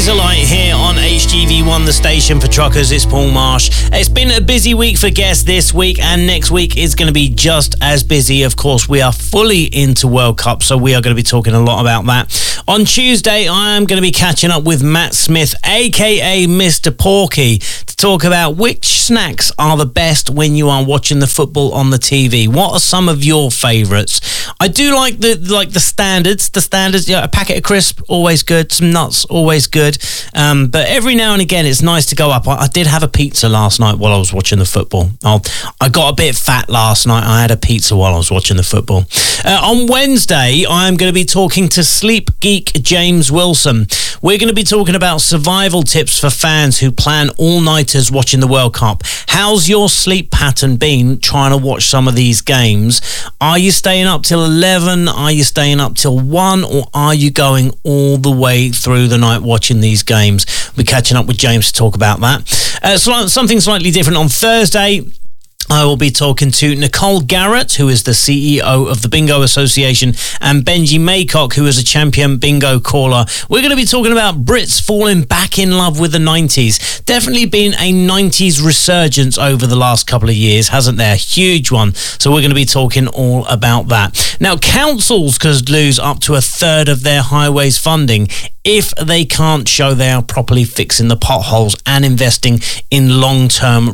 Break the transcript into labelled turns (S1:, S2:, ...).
S1: Razorlight here on HGV1, the station for truckers. It's Paul Marsh. It's been a busy week for guests this week, and next week is going to be just as busy. Of course, we are fully into World Cup, so we are going to be talking a lot about that. On Tuesday, I am going to be catching up with Matt Smith, aka Mr. Porky, to talk about which snacks are the best when you are watching the football on the TV. What are some of your favourites? I do like the standards. The standards, a packet of crisp, always good. Some nuts, always good. But every now and again, it's nice to go up. I did have a pizza last night while I was watching the football. I got a bit fat last night. I had a pizza while I was watching the football. On Wednesday, I'm going to be talking to sleep geek James Wilson. We're going to be talking about survival tips for fans who plan all-nighters watching the World Cup. How's your sleep pattern been trying to watch some of these games? Are you staying up till 11? Are you staying up till 1? Or are you going all the way through the night watching these games? We're catching up with James to talk about that. Something slightly different on Thursday. I will be talking to Nicole Garrett, who is the CEO of the Bingo Association, and Benji Maycock, who is a champion bingo caller. We're going to be talking about Brits falling back in love with the 90s. Definitely been a 90s resurgence over the last couple of years, hasn't there? Huge one. So we're going to be talking all about that. Now, councils could lose up to a third of their highways funding if they can't show they are properly fixing the potholes and investing in long-term